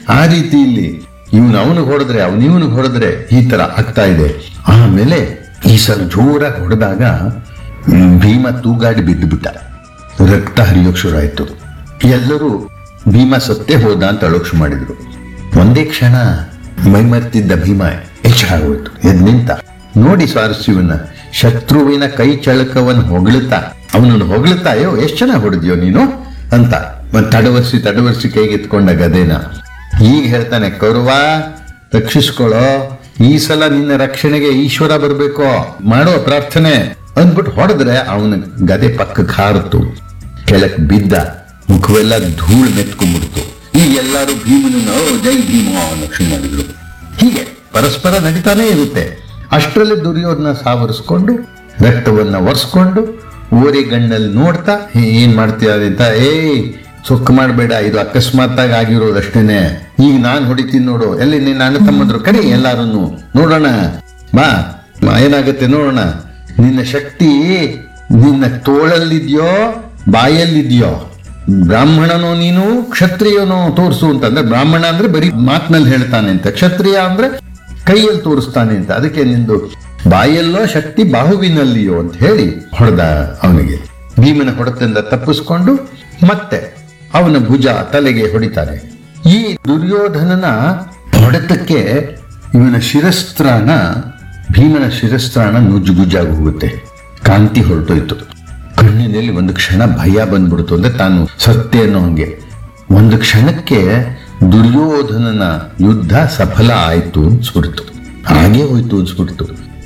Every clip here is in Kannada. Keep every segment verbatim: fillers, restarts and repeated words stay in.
ಆ ರೀತಿ ಇಲ್ಲಿ ಇವನು ಅವನಿಗೆ ಹೊಡೆದ್ರೆ ಅವನು ಇವನಿಗೆ ಹೊಡೆದ್ರೆ ಈ ತರ ಆಗ್ತಾ ಇದೆ. ಆಮೇಲೆ ಈ ಸಲ ಜೋರಾಗಿ ಹೊಡೆದಾಗ ಭೀಮ ತೂಗಾಡಿ ಬಿದ್ದು ಬಿಟ್ಟ, ರಕ್ತ ಹರಿಯೋಕ್ ಶುರು ಆಯ್ತು. ಎಲ್ಲರೂ ಭೀಮ ಸತ್ತೇ ಹೋದ ಅಂತ ಅಳೋಕ್ಷ ಮಾಡಿದ್ರು. ಒಂದೇ ಕ್ಷಣ ಮೈಮರ್ತಿದ್ದ ಭೀಮ ಎಚ್ಚರ ಆಗೋಯ್ತು, ಎದ್ ನಿಂತ. ನೋಡಿ ಸ್ವಾರಸ್ಯವನ್ನ, ಶತ್ರುವಿನ ಕೈ ಚಳಕವನ್ನು ಹೊಗಳುತ್ತಾ ಅವನನ್ನು ಹೊಗಳುತ್ತಾ, ಅಯ್ಯೋ ಎಷ್ಟ್ ಚೆನ್ನಾಗಿ ಹೊಡೆದ್ಯೋ ನೀನು ಅಂತ ತಡವರ್ಸಿ ತಡವರ್ಸಿ ಕೈಗೆತ್ಕೊಂಡ ಗದೇನ. ಈಗ ಹೇಳ್ತಾನೆ, ಕೌರವ ರಕ್ಷಿಸ್ಕೊಳ್ಳೋ, ಈ ಸಲ ನಿನ್ನ ರಕ್ಷಣೆಗೆ ಈಶ್ವರ ಬರ್ಬೇಕೋ, ಮಾಡೋ ಪ್ರಾರ್ಥನೆ ಅಂದ್ಬಿಟ್ಟು ಹೊಡೆದ್ರೆ ಅವನ ಗದೆ ಪಕ್ಕಕ್ಕೆ ಹಾರಿತು, ಕೆಳಕ್ ಬಿದ್ದ, ಮುಖವೆಲ್ಲ ಧೂಳು ಮೆತ್ಕೊಂಡ್ಬಿಡ್ತು. ಈಗ ಎಲ್ಲರೂ ಭೀಮನನ್ನು ಜೈ ಭೀಮ ಲಕ್ಷ್ಮಿ ಮಾಡಿದ್ರು. ಹೀಗೆ ಪರಸ್ಪರ ನಡೀತಾನೆ ಇರುತ್ತೆ. ಅಷ್ಟರಲ್ಲಿ ದುರ್ಯೋಧನ ಸಾವರಿಸ್ಕೊಂಡು ರಕ್ತವನ್ನ ಒರೆಸ್ಕೊಂಡು ಓರೆಗಣ್ಣಲ್ಲಿ ನೋಡ್ತಾ ಏನ್ ಮಾಡ್ತೀಯ ಅಂತ, ಏಯ್ ಸೊಕ್ಕ ಮಾಡಬೇಡ, ಇದು ಅಕಸ್ಮಾತ್ ಆಗಿರೋದಷ್ಟೇನೆ, ಈಗ ನಾನ್ ಹೊಡಿತೀನಿ ನೋಡು, ಎಲ್ಲಿ ನಿನ್ನ ಅಣ್ಣ ತಮ್ಮಂದ್ರು ಕಡೆ ಎಲ್ಲಾರನ್ನು ನೋಡೋಣ, ಬಾ ಏನಾಗತ್ತೆ ನೋಡೋಣ, ನಿನ್ನ ಶಕ್ತಿ ನಿನ್ನ ತೋಳಲ್ಲಿದ್ಯೋ ಬಾಯಲ್ಲಿದ್ಯೋ, ಬ್ರಾಹ್ಮಣನೋ ನೀನು ಕ್ಷತ್ರಿಯನೋ ತೋರಿಸು ಅಂತಂದ್ರೆ, ಬ್ರಾಹ್ಮಣ ಅಂದ್ರೆ ಬರೀ ಮಾತಿನಲ್ಲಿ ಹೇಳ್ತಾನೆ ಅಂತ, ಕ್ಷತ್ರಿಯ ಅಂದ್ರೆ ಕೈಯಲ್ಲಿ ತೋರಿಸ್ತಾನೆ ಅಂತ. ಅದಕ್ಕೆ ನಿಂದು ಬಾಯಲ್ಲೋ ಶಕ್ತಿ ಬಾಹುವಿನಲ್ಲಿಯೋ ಅಂತ ಹೇಳಿ ಹೊಡೆದ ಅವನಿಗೆ. ಭೀಮನ ಹೊಡೆತದಿಂದ ತಪ್ಪಿಸ್ಕೊಂಡು ಮತ್ತೆ ಅವನ ಭುಜ ತಲೆಗೆ ಹೊಡಿತಾನೆ. ಈ ದುರ್ಯೋಧನನ ಹೊಡೆತಕ್ಕೆ ಇವನ ಶಿರಸ್ತ್ರಾಣ, ಭೀಮನ ಶಿರಸ್ತ್ರಾಣ ನುಜ್ಜುಗುಜ್ಜಾಗಿ ಹೋಗುತ್ತೆ, ಕಾಂತಿ ಹೊರಟೋಯ್ತು. ಕಣ್ಣಿನಲ್ಲಿ ಒಂದು ಕ್ಷಣ ಭಯ ಬಂದ್ಬಿಡ್ತು, ಅಂದ್ರೆ ತಾನು ಸತ್ಯ ಅನ್ನೋ ಹಂಗೆ. ಒಂದು ಕ್ಷಣಕ್ಕೆ ದುರ್ಯೋಧನನ ಯುದ್ಧ ಸಫಲ ಆಯ್ತು ಅನ್ಸ್ಬಿಡ್ತು, ಹಾಗೆ ಹೋಯ್ತು ಅನ್ಸ್ಬಿಡ್ತು.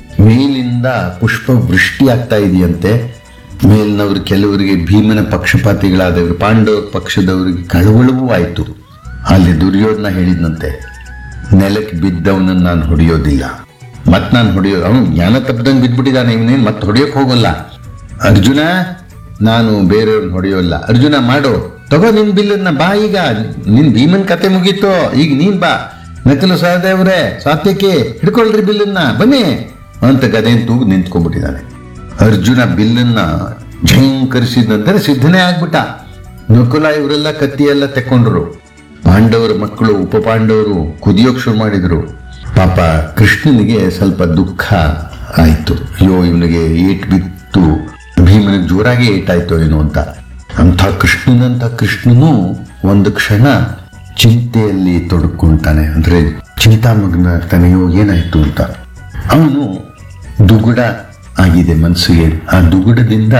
ಮೇಲಿಂದ ಪುಷ್ಪ ವೃಷ್ಟಿ ಆಗ್ತಾ ಇದೆಯಂತೆ. ಮೇಲಿನವ್ರು ಕೆಲವರಿಗೆ ಭೀಮನ ಪಕ್ಷಪಾತಿಗಳಾದವರು, ಪಾಂಡವ ಪಕ್ಷದವರಿಗೆ ಕಳವಳವೂ ಆಯ್ತು. ಅಲ್ಲಿ ದುರ್ಯೋಧನ ಹೇಳಿದ್ನಂತೆ, ನೆಲಕ್ಕೆ ಬಿದ್ದವನನ್ನು ನಾನು ಹೊಡೆಯೋದಿಲ್ಲ, ಮತ್ ನಾನು ಹೊಡೆಯೋ, ಅವನು ಜ್ಞಾನ ತಪ್ಪದಂಗೆ ಬಿದ್ಬಿಟ್ಟಿದ್ದಾನೆ, ಇವನೇನು ಮತ್ತೆ ಹೊಡೆಯೋಕ್ ಹೋಗಲ್ಲ. ಅರ್ಜುನ, ನಾನು ಬೇರೆಯವ್ರನ್ನ ಹೊಡೆಯೋಲ್ಲ. ಅರ್ಜುನ ಮಾಡೋ, ತಗೋ ನಿನ್ ಬಿಲ್ಲನ್ನ, ಬಾ, ಈಗ ನಿನ್ ಭೀಮನ್ ಕತೆ ಮುಗೀತು, ಈಗ ನೀನ್ ಬಾ. ನಕಲು ಸಹದೇವ್ರೆ, ಸಾತ್ಯಕ್ಕೆ ಹಿಡ್ಕೊಳ್ರಿ ಬಿಲ್ಲನ್ನ, ಬನ್ನಿ ಅಂತ ಗದೇನ್ ತೂಗ್ ನಿಂತ್ಕೊಂಡ್ಬಿಟ್ಟಿದ್ದಾನೆ. ಅರ್ಜುನ ಬಿಲ್ಲನ್ನ ಝಂಕರಿಸಿದಂದ್ರೆ ಸಿದ್ಧನೇ ಆಗ್ಬಿಟ್ಟ. ನಕುಲ ಇವರೆಲ್ಲ ಕತ್ತಿಯೆಲ್ಲ ತೆಕ್ಕೊಂಡ್ರು. ಪಾಂಡವರ ಮಕ್ಕಳು ಉಪ ಪಾಂಡವರು ಕುದಿಯೋಕ್ ಶುರು ಮಾಡಿದ್ರು. ಪಾಪ ಕೃಷ್ಣನಿಗೆ ಸ್ವಲ್ಪ ದುಃಖ ಆಯ್ತು, ಅಯ್ಯೋ ಇವನಿಗೆ ಏಟ್ ಬಿತ್ತು, ಭೀಮನಿಗೆ ಜೋರಾಗಿ ಏಟಾಯ್ತು ಏನೋ ಅಂತ. ಅಂಥ ಕೃಷ್ಣನಂತ ಕೃಷ್ಣನು ಒಂದು ಕ್ಷಣ ಚಿಂತೆಯಲ್ಲಿ ತೊಡಕೊಂತಾನೆ, ಅಂದ್ರೆ ಚಿಂತಾಮಗ್ನ ಆಗ್ತಾನೆ, ಅಯ್ಯೋ ಏನಾಯ್ತು ಅಂತ. ಅವನು ದುಗುಡ ಆಗಿದೆ ಮನಸ್ಸಿಗೆ. ಆ ದುಗುಡದಿಂದ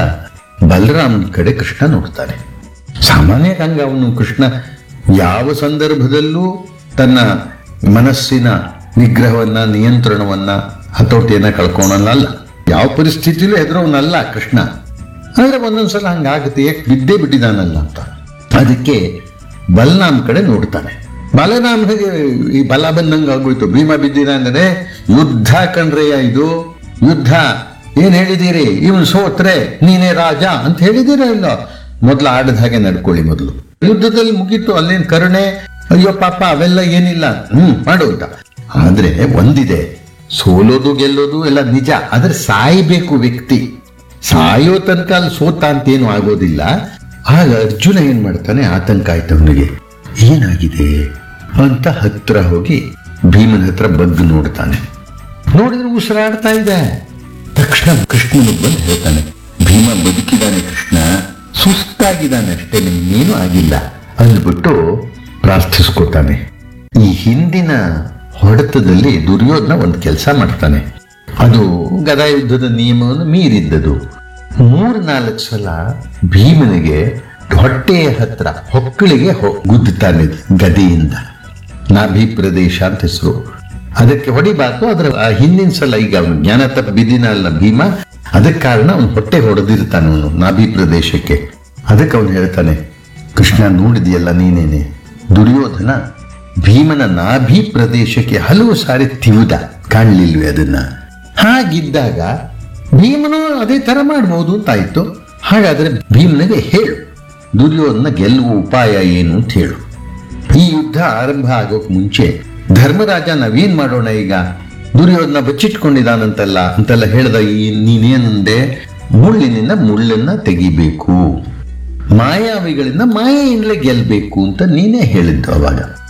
ಬಲರಾಮನ ಕಡೆ ಕೃಷ್ಣ ನೋಡ್ತಾನೆ. ಸಾಮಾನ್ಯ ಹಂಗ ಅವನು ಕೃಷ್ಣ ಯಾವ ಸಂದರ್ಭದಲ್ಲೂ ತನ್ನ ಮನಸ್ಸಿನ ನಿಗ್ರಹವನ್ನ, ನಿಯಂತ್ರಣವನ್ನ, ಹತೋಟಿಯನ್ನ ಕಳ್ಕೊಳಲ್ಲ, ಅಲ್ಲ ಯಾವ ಪರಿಸ್ಥಿತಿಲೂ ಹೆದರೋನಲ್ಲ ಕೃಷ್ಣ. ಆದ್ರೆ ಒಂದೊಂದ್ಸಲ ಹಂಗಾಗುತ್ತೆ, ಯಾಕೆ ಬಿದ್ದೇ ಬಿಟ್ಟಿದಾನಲ್ಲ ಅಂತ. ಅದಕ್ಕೆ ಬಲರಾಮ್ ಕಡೆ ನೋಡ್ತಾನೆ. ಬಲರಾಮನಿಗೆ ಈ ಬಲ ಬಂದಂಗ ಆಗೋಯ್ತು. ಭೀಮ ಬಿದ್ದಿದ ಅಂದ್ರೆ ಯುದ್ಧ ಕಣ್ರಯ್ಯ, ಇದು ಯುದ್ಧ. ಏನ್ ಹೇಳಿದೀರಿ, ಇವನು ಸೋತ್ರೆ ನೀನೇ ರಾಜ ಅಂತ ಹೇಳಿದೀರ ಇಲ್ಲ? ಮೊದ್ಲು ಆಡದ ಹಾಗೆ ನಡ್ಕೊಳ್ಳಿ, ಮೊದ್ಲು ಯುದ್ಧದಲ್ಲಿ ಮುಗೀತು, ಅಲ್ಲೇನ್ ಕರುಣೆ, ಅಯ್ಯೋ ಪಾಪ ಅವೆಲ್ಲ ಏನಿಲ್ಲ, ಹ್ಮ್ ಮಾಡು ಅಂತ. ಆದ್ರೆ ಒಂದಿದೆ, ಸೋಲೋದು ಗೆಲ್ಲೋದು ಎಲ್ಲ ನಿಜ, ಆದ್ರೆ ಸಾಯ್ಬೇಕು ವ್ಯಕ್ತಿ. ಸಾಯೋ ತನಕ ಅಲ್ಲಿ ಸೋತ ಅಂತೇನು ಆಗೋದಿಲ್ಲ. ಆಗ ಅರ್ಜುನ ಏನ್ ಮಾಡ್ತಾನೆ, ಆತಂಕ ಆಯ್ತು ಅವನಿಗೆ, ಏನಾಗಿದೆ ಅಂತ ಹತ್ರ ಹೋಗಿ ಭೀಮನ ಹತ್ರ ಬಗ್ಗು ನೋಡ್ತಾನೆ. ನೋಡಿದ್ರೆ ಉಸಿರಾಡ್ತಾ ಇದೆ. ತಕ್ಷಣ ಕೃಷ್ಣನ ಬಂದು ಹೇಳ್ತಾನೆ, ಭೀಮ ಬದುಕಿದಾನೆ ಕೃಷ್ಣ, ಸುಸ್ತಾಗಿದ್ದಾನೆ ಅಷ್ಟೇ, ನಿಮ್ಗೇನು ಆಗಿಲ್ಲ ಅಂದ್ಬಿಟ್ಟು ಪ್ರಾರ್ಥಿಸ್ಕೊತಾನೆ. ಈ ಹಿಂದಿನ ಹೊಡೆತದಲ್ಲಿ ದುರ್ಯೋಧನ ಒಂದು ಕೆಲಸ ಮಾಡ್ತಾನೆ, ಅದು ಗದಾ ಯುದ್ಧದ ನಿಯಮವನ್ನು ಮೀರಿದ್ದದು. ಮೂರ್ ನಾಲ್ಕು ಸಲ ಭೀಮನಿಗೆ ಹೊಟ್ಟೆಯ ಹತ್ರ ಹೊಕ್ಕಳಿಗೆ ಗುದ್ದುತ್ತಾನೆ ಗದೆಯಿಂದ. ನಾಭಿ ಪ್ರದೇಶ ಅಂತ ಹೆಸರು. ಅದಕ್ಕೆ ಹೊಡಿಬಾರ್ದು, ಅದರ ಹಿಂದಿನ ಸಲ ಈಗ ಅವನು ಜ್ಞಾನ ತಪ್ಪ ಬಿದ್ದಿನ ಅಲ್ಲ ಭೀಮ, ಅದಕ್ಕೆ ಕಾರಣ ಅವನು ಹೊಟ್ಟೆ ಹೊಡೆದಿರ್ತಾನೆ ಅವನು ನಾಭಿ ಪ್ರದೇಶಕ್ಕೆ. ಅದಕ್ಕೆ ಅವನು ಹೇಳ್ತಾನೆ, ಕೃಷ್ಣ ನೋಡಿದೆಯಲ್ಲ ನೀನೇನೆ, ದುರ್ಯೋಧನ ಭೀಮನ ನಾಭಿ ಪ್ರದೇಶಕ್ಕೆ ಹಲವು ಸಾರಿ ತಿವಿದ, ಕಾಣಲಿಲ್ವೇ ಅದನ್ನ? ಹಾಗಿದ್ದಾಗ ಭೀಮನು ಅದೇ ತರ ಮಾಡ್ಬೋದು ಅಂತಾಯ್ತು. ಹಾಗಾದ್ರೆ ಭೀಮನಿಗೆ ಹೇಳು, ದುರ್ಯೋಧನ ಗೆಲ್ಲುವ ಉಪಾಯ ಏನು ಅಂತ ಹೇಳು. ಈ ಯುದ್ಧ ಆರಂಭ ಆಗೋಕ್ ಮುಂಚೆ ಧರ್ಮರಾಜ ನಾವೇನ್ ಮಾಡೋಣ ಈಗ, ದುರ್ಯೋಧನ ಬಚ್ಚಿಟ್ಕೊಂಡಿದ್ದಾನಂತಲ್ಲ ಅಂತೆಲ್ಲ ಹೇಳ್ದ. ಈ ನೀನೇನಂದೆ, ಮುಳ್ಳಿನಿಂದ ಮುಳ್ಳನ್ನ ತೆಗಿಬೇಕು, ಮಾಯಾವಿಗಳಿಂದ ಮಾಯೆಯಿಂದಲೇ ಗೆಲ್ಬೇಕು ಅಂತ ನೀನೇ ಹೇಳಿದ್ದು ಅವಾಗ.